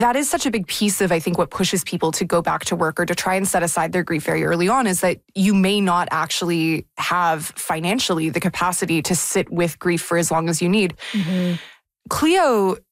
that is such a big piece of, I think, what pushes people to go back to work or to try and set aside their grief very early on, is that you may not actually have financially the capacity to sit with grief for as long as you need. Cleo,